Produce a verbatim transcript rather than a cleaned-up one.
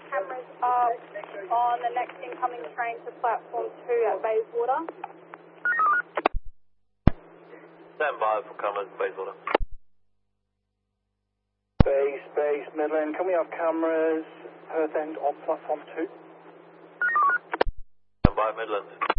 cameras up on the next incoming train to platform two at Bayswater. Stand by for cameras, Bayswater. Base, base, Midland, can we have cameras Perth end on platform two? Stand by, Midland.